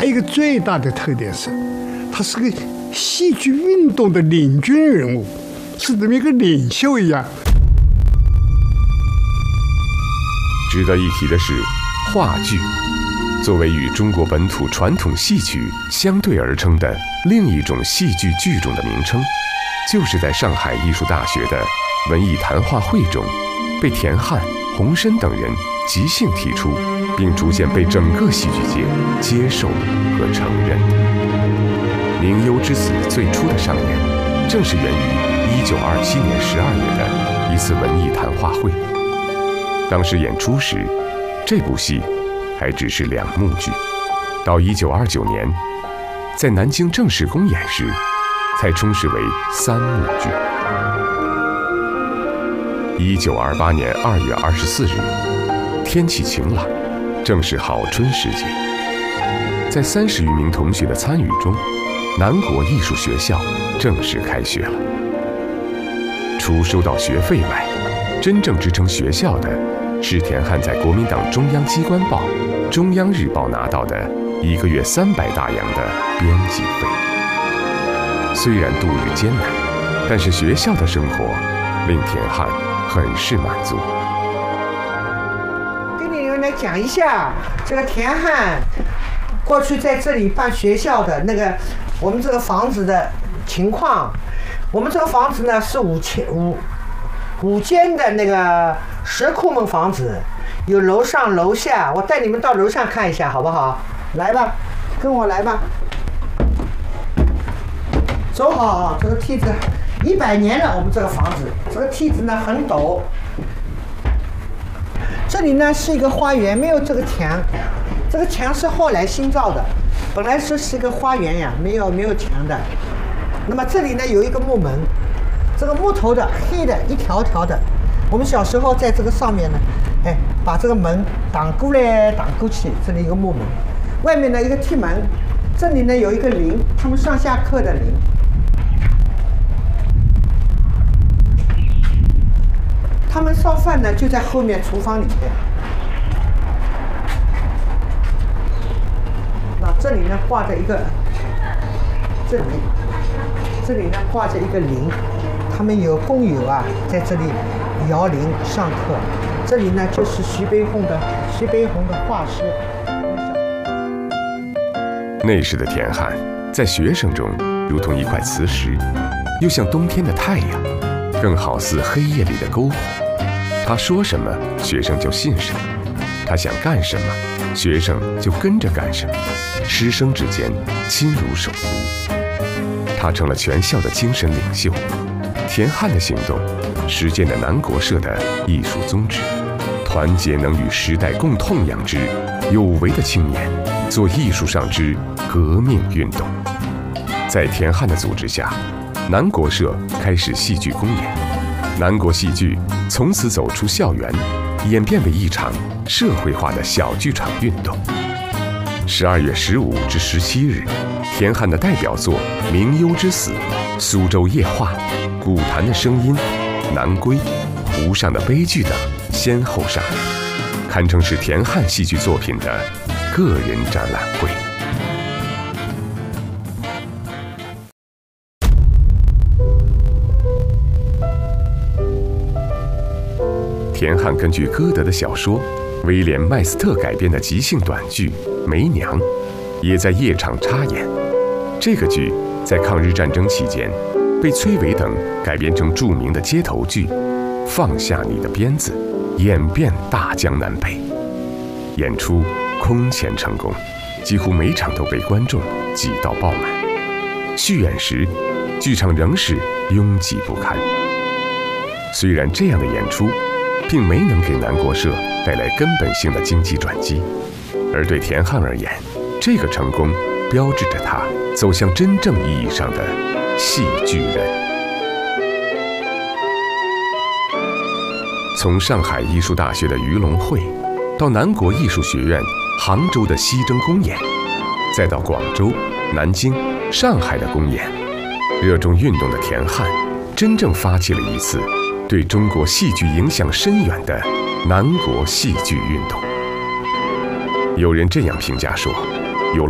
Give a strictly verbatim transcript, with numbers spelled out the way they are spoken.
还有一个最大的特点是，他是个戏剧运动的领军人物，是这么一个领袖一样。 值得一提的是，话剧作为与中国本土传统戏曲相对而称的另一种戏剧剧种的名称，就是在上海艺术大学的文艺谈话会中，被田汉、洪深等人即兴提出，并逐渐被整个戏剧界接受和承认。明幽之死最初的上演，正是源于一九二七年十二月的一次文艺谈话会。当时演出时，这部戏还只是两幕剧，到一九二九年，在南京正式公演时，才充实为三幕剧。一九二八年二月二十四日，天气晴朗，正是好春时节。在三十余名同学的参与中，南国艺术学校正式开学了。除收到学费外，真正支撑学校的是田汉在国民党中央机关报《中央日报》拿到的一个月三百大洋的编辑费。虽然度日艰难，但是学校的生活令田汉很是满足。 跟你们来讲一下这个田汉过去在这里办学校的那个我们这个房子的情况。我们这个房子呢是五千五五间的那个石库门房子，有楼上楼下，我带你们到楼上看一下好不好？来吧，跟我来吧。走好，这个梯子一百年了，我们这个房子，这个梯子呢很陡。这里呢是一个花园，没有这个墙，这个墙是后来新造的，本来是是一个花园呀，没有没有墙的。那么这里呢有一个木门，这个木头的黑的一条条的，我们小时候在这个上面呢，哎，把这个门挡过来挡过去，这里一个木门，外面呢一个梯门，这里呢有一个铃，他们上下课的铃。他们烧饭呢就在后面厨房里面。那这里呢挂着一个，这里，这里呢挂着一个铃，他们有工友啊在这里摇铃上课。这里呢就是徐悲鸿的徐悲鸿的画室。 那时的田汉在学生中如同一块磁石，又像冬天的太阳，更好似黑夜里的篝火。他说什么，学生就信什么；他想干什么，学生就跟着干什么。师生之间亲如手足。他成了全校的精神领袖。田汉的行动实践了南国社的艺术宗旨：团结能与时代共痛仰之有为的青年，做艺术上之革命运动。在田汉的组织下，南国社开始戏剧公演。南国戏剧从此走出校园，演变为一场社会化的小剧场运动。十二月十五至十七日，田汉的代表作《明幽之死》、《苏州夜话》、《古坛的声音》、《南归》、《湖上的悲剧》等先后上演，堪称是田汉戏剧作品的个人展览会。田汉根据歌德的小说威廉·麦斯特改编的即兴短剧《梅娘》，也在夜场插演。这个剧在抗日战争期间被崔伟等改编成著名的街头剧《放下你的鞭子》，演遍大江南北。演出空前成功，几乎每场都被观众挤到爆满。续演时，剧场仍是拥挤不堪。虽然这样的演出并没能给南国社带来根本性的经济转机，而对田汉而言，这个成功标志着他走向真正意义上的戏剧人。从上海艺术大学的鱼龙会，到南国艺术学院杭州的西征公演，再到广州、南京、上海的公演，热衷运动的田汉真正发起了一次对中国戏剧影响深远的南国戏剧运动。有人这样评价说，